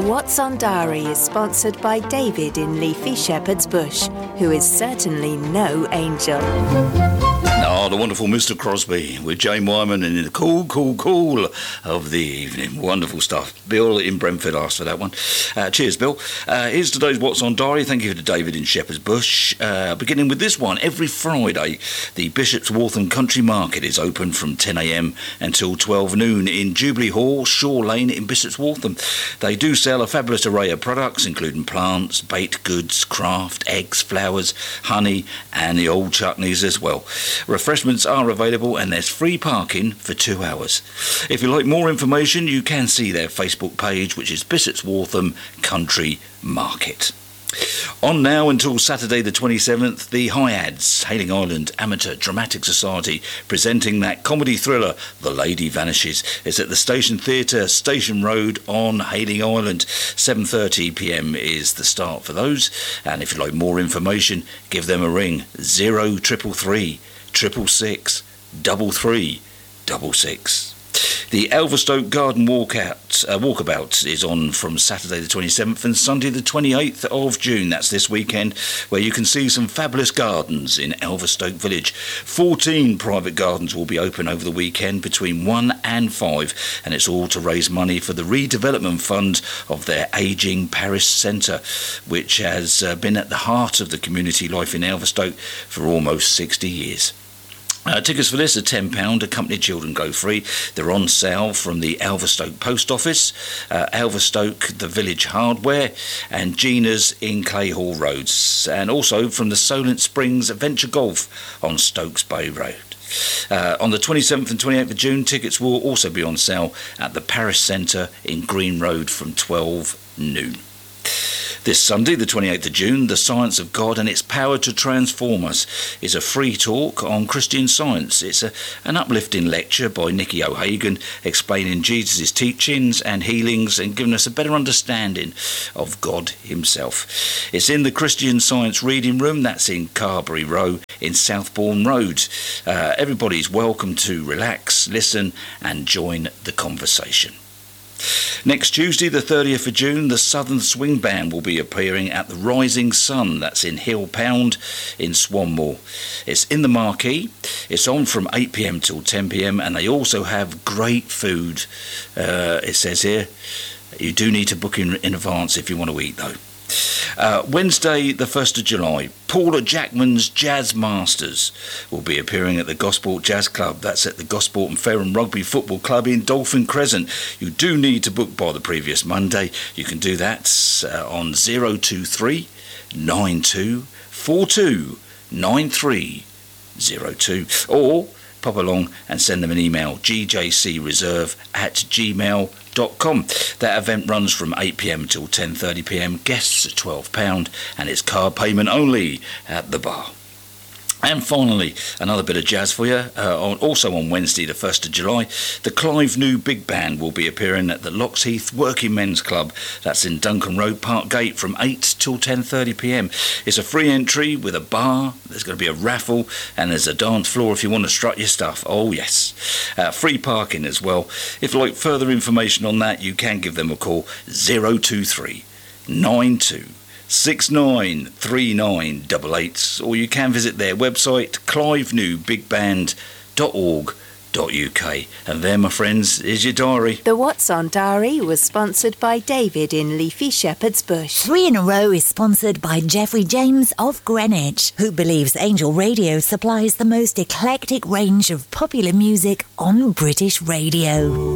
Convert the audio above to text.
What's on Diary is sponsored by David in Leafy Shepherd's Bush, who is certainly no angel. Oh, the wonderful Mr. Crosby with Jane Wyman in the cool of the evening. Wonderful stuff. Bill in Brentford asked for that one. Cheers, Bill. Here's today's What's on Diary. Thank you to David in Shepherd's Bush. Beginning with this one, every Friday, the Bishop's Waltham Country Market is open from 10 a.m. until 12 noon in Jubilee Hall, Shore Lane in Bishop's Waltham. They do sell a fabulous array of products, including plants, baked goods, craft, eggs, flowers, honey, and the old chutneys as well. Refreshments are available and there's free parking for 2 hours. If you'd like more information, you can see their Facebook page, which is Bishop's Waltham Country Market. On now until Saturday the 27th, the Hyads, Hayling Island Amateur Dramatic Society, presenting that comedy thriller, The Lady Vanishes. It's at the Station Theatre, Station Road on Hayling Island. 7:30pm is the start for those. And if you'd like more information, give them a ring, 0333 666 3366. The Elverstoke Garden Walkabout is on from Saturday the 27th and Sunday the 28th of June. That's this weekend, where you can see some fabulous gardens in Elverstoke Village. 14 private gardens will be open over the weekend between 1 and 5, and it's all to raise money for the redevelopment fund of their ageing parish centre, which has been at the heart of the community life in Elverstoke for almost 60 years. Tickets for this are £10. Accompanied children go free. They're on sale from the Elverstoke Post Office, Elverstoke, the Village Hardware, and Gina's in Clayhall Roads, and also from the Solent Springs Adventure Golf on Stokes Bay Road. On the 27th and 28th of June, tickets will also be on sale at the Parish Centre in Green Road from 12 noon. This Sunday, the 28th of June, The Science of God and Its Power to Transform Us is a free talk on Christian Science. It's an uplifting lecture by Nicky O'Hagan explaining Jesus' teachings and healings and giving us a better understanding of God himself. It's in the Christian Science Reading Room, that's in Carberry Row in Southbourne Road. Everybody's welcome to relax, listen and join the conversation. Next Tuesday, the 30th of June, the Southern Swing Band will be appearing at the Rising Sun. That's in Hill Pound in Swanmore. It's in the Marquee. It's on from 8pm till 10pm, and they also have great food. It says here, you do need to book in advance if you want to eat, though. Wednesday, the 1st of July, Paula Jackman's Jazz Masters will be appearing at the Gosport Jazz Club. That's at the Gosport and Fareham Rugby Football Club in Dolphin Crescent. You do need to book by the previous Monday. You can do that on 023 9242 9302, or pop along and send them an email, gjcreserve@gmail.com. That event runs from 8pm till 10:30pm. Guests are £12 and it's card payment only at the bar. And finally, another bit of jazz for you. Also on Wednesday, the 1st of July, the Clive New Big Band will be appearing at the Loxheath Working Men's Club. That's in Duncan Road, Park Gate, from 8 till 10:30pm. It's a free entry with a bar. There's going to be a raffle, and there's a dance floor if you want to strut your stuff. Oh, yes. Free parking as well. If you'd like further information on that, you can give them a call, 023 92 693988, or you can visit their website, clivenewbigband.org.uk. And there, my friends, is your diary. The What's on Diary was sponsored by David in Leafy Shepherd's Bush. 3 in a Row is sponsored by Jeffrey James of Greenwich, who believes Angel Radio supplies the most eclectic range of popular music on British radio.